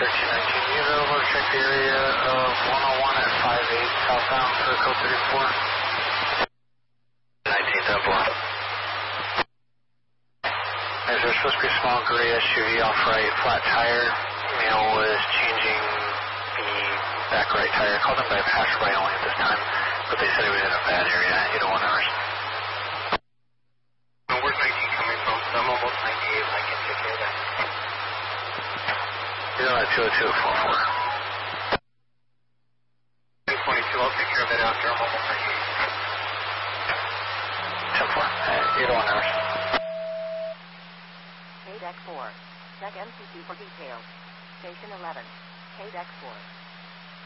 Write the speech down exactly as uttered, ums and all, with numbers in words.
thirteen nineteen, you available to check the area of one oh one at five eight southbound for code thirty-four? nineteenth up one. There's supposed to be a small gray S U V off right, flat tire. Male was changing the back right tire. Called him by pass right only at this time, but they said he was in a bad area, eight oh one hours. Where's nineteen coming from? So I'm almost ninety-eight, I can take care of that. You're on two oh two four four. two twenty-two, I'll take care of it after I'm almost ninety-eight. ten four, eight oh one hours. K D E C four. Check M C two for details. Station eleven. K D E C four.